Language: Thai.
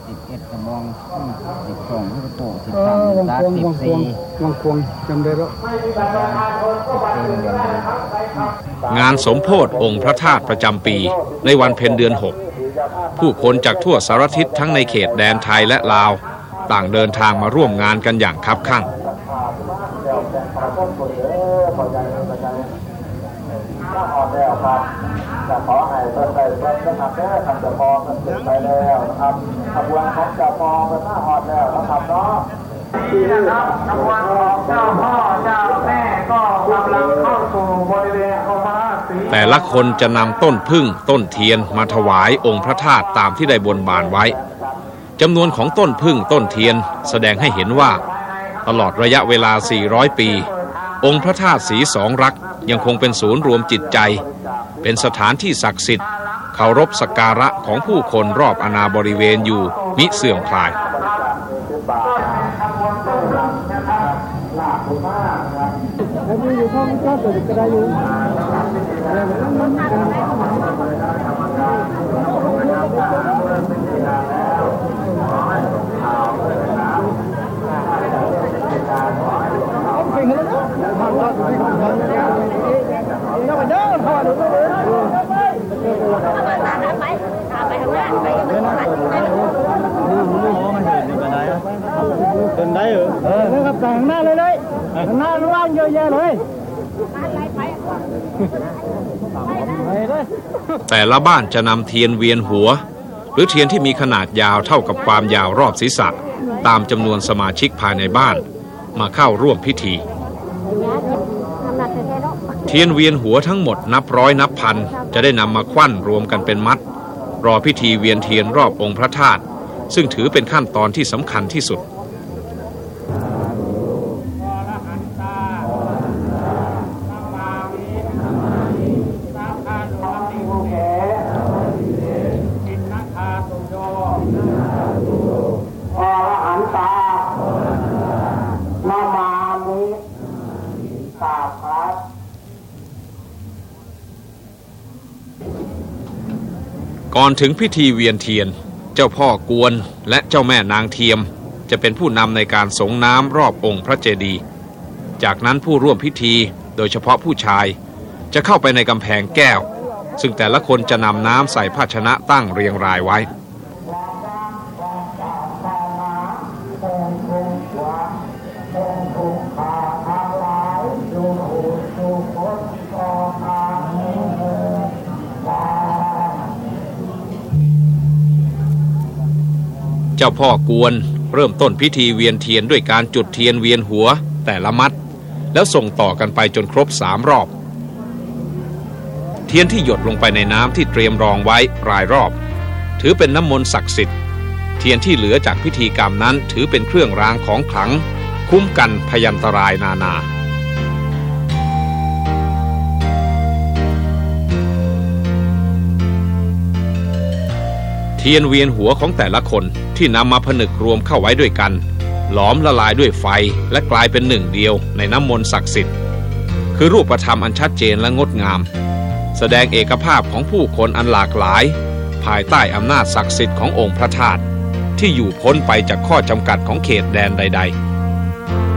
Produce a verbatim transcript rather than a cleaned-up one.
สิบเอ็ดกระบองสิบสองลูกโป่งสิบสามสามสิบสี่วังควงจำได้แล้วงานสมโภชองค์พระธาตุประจำปีในวันเพ็ญเดือนหกผู้คนจากทั่วสารทิศทั้งในเขตแดนไทยและลาวต่างเดินทางมาร่วมงานกันอย่างคับคั่งจะขอให้เพิ่มไปเพิ่มนะครับแม่ทำจะพอกันไปแล้วนะครับขบวนของจะพอกันหน้าหอดแล้วนะครับเนาะที่นะครับขบวนของเจ้าพ่อเจ้าแม่ก็กำลังเข้าสู่บริเวณโอภาสแต่ละคนจะนำต้นพึ่งต้นเทียนมาถวายองค์พระธาตุตามที่ได้บนบานไว้จำนวนของต้นพึ่งต้นเทียนแสดงให้เห็นว่าตลอดระยะเวลาสี่ร้อยปีองค์พระธาตุศรีสองรักยังคงเป็นศูนย์รวมจิตใจเป็นสถานที่ศักดิ์สิทธิ์เคารพสักการะของผู้คนรอบอาณาบริเวณอยู่มิเสื่อมคลายเป็นได้เหรอเออนะครับแต่งหน้าเลยเลยข้างหน้าว่างเยอะแยะเลยแต่ละบ้านจะนำเทียนเวียนหัวหรือเทียนที่มีขนาดยาวเท่ากับความยาวรอบศีรษะตามจำนวนสมาชิกภายในบ้านมาเข้าร่วมพิธีเทียนเวียนหัวทั้งหมดนับร้อยนับพันจะได้นำมาควั่นรวมกันเป็นมัดรอพิธีเวียนเทียนรอบองค์พระธาตุซึ่งถือเป็นขั้นตอนที่สำคัญที่สุดก่อนถึงพิธีเวียนเทียนเจ้าพ่อกวนและเจ้าแม่นางเทียมจะเป็นผู้นำในการสงน้ำรอบองค์พระเจดีย์จากนั้นผู้ร่วมพิธีโดยเฉพาะผู้ชายจะเข้าไปในกำแพงแก้วซึ่งแต่ละคนจะนำน้ำใส่ภาชนะตั้งเรียงรายไว้เจ้าพ่อกวนเริ่มต้นพิธีเวียนเทียนด้วยการจุดเทียนเวียนหัวแต่ละมัดแล้วส่งต่อกันไปจนครบสามรอบเทียนที่หยดลงไปในน้ำที่เตรียมรองไว้รายรอบถือเป็นน้ำมนต์ศักดิ์สิทธิ์เทียนที่เหลือจากพิธีกรรมนั้นถือเป็นเครื่องรางของขลังคุ้มกันพยันตรายนานาเทียนเวียนหัวของแต่ละคนที่นำมาผนึกรวมเข้าไว้ด้วยกันหลอมละลายด้วยไฟและกลายเป็นหนึ่งเดียวในน้ำมนต์ศักดิ์สิทธิ์คือรูปธรรมอันชัดเจนและงดงามแสดงเอกภาพของผู้คนอันหลากหลายภายใต้อำนาจศักดิ์สิทธิ์ขององค์พระธาตุที่อยู่พ้นไปจากข้อจำกัดของเขตแดนใดๆ